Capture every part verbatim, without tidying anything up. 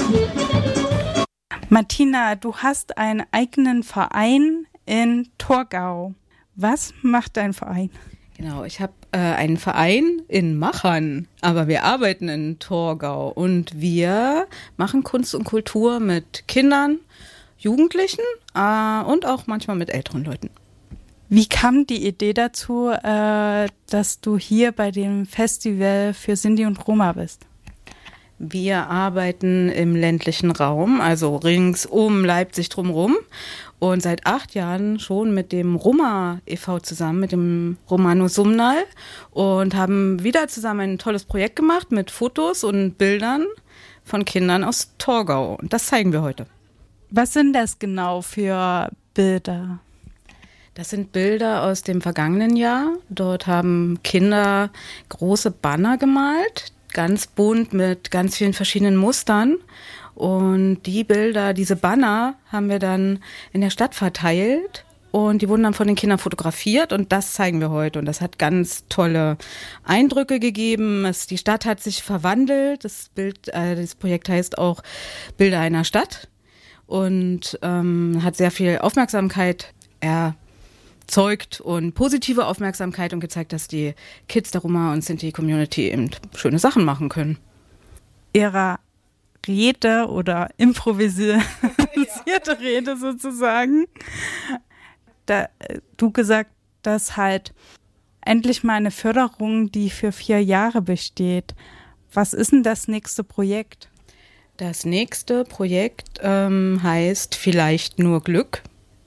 Martina, du hast einen eigenen Verein in Torgau. Was macht dein Verein? Genau, ich habe äh, einen Verein in Machern, aber wir arbeiten in Torgau und wir machen Kunst und Kultur mit Kindern, Jugendlichen äh, und auch manchmal mit älteren Leuten. Wie kam die Idee dazu, äh, dass du hier bei dem Festival für Sinti und Roma bist? Wir arbeiten im ländlichen Raum, also rings um Leipzig drumherum und seit acht Jahren schon mit dem Roma e V zusammen, mit dem Romano Sumnal und haben wieder zusammen ein tolles Projekt gemacht mit Fotos und Bildern von Kindern aus Torgau und das zeigen wir heute. Was sind das genau für Bilder? Das sind Bilder aus dem vergangenen Jahr. Dort haben Kinder große Banner gemalt, ganz bunt mit ganz vielen verschiedenen Mustern. Und die Bilder, diese Banner haben wir dann in der Stadt verteilt und die wurden dann von den Kindern fotografiert und das zeigen wir heute. Und das hat ganz tolle Eindrücke gegeben. Es, die Stadt hat sich verwandelt. Das Bild, äh, das Projekt heißt auch Bilder einer Stadt und ähm, hat sehr viel Aufmerksamkeit erzeugt und positive Aufmerksamkeit und gezeigt, dass die Kids der Roma und Sinti-Community eben schöne Sachen machen können. Ihrer Rede oder improvisierte Rede sozusagen, da du gesagt, dass halt endlich mal eine Förderung, die für vier Jahre besteht. Was ist denn das nächste Projekt? Das nächste Projekt ähm, heißt Vielleicht nur Glück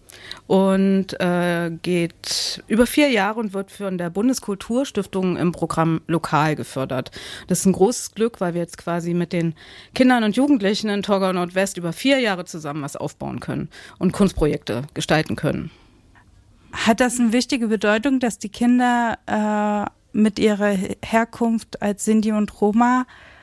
und äh, geht über vier Jahre und wird von der Bundeskulturstiftung im Programm Lokal gefördert. Das ist ein großes Glück, weil wir jetzt quasi mit den Kindern und Jugendlichen in Torgau Nordwest über vier Jahre zusammen was aufbauen können und Kunstprojekte gestalten können. Hat das eine wichtige Bedeutung, dass die Kinder äh, mit ihrer Herkunft als Sinti und Roma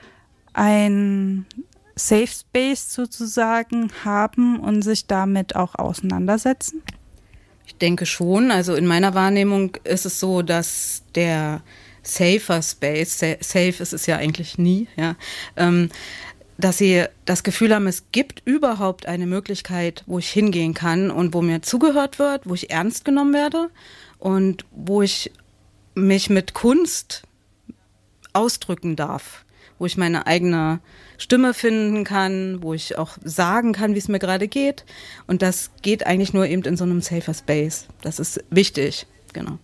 ein Safe Space sozusagen haben und sich damit auch auseinandersetzen? Ich denke schon. Also in meiner Wahrnehmung ist es so, dass der Safer Space, safe ist es ja eigentlich nie, ja, ähm, dass sie das Gefühl haben, es gibt überhaupt eine Möglichkeit, wo ich hingehen kann und wo mir zugehört wird, wo ich ernst genommen werde und wo ich mich mit Kunst ausdrücken darf, wo ich meine eigene Stimme finden kann, wo ich auch sagen kann, wie es mir gerade geht. Und das geht eigentlich nur eben in so einem safer Space. Das ist wichtig, genau.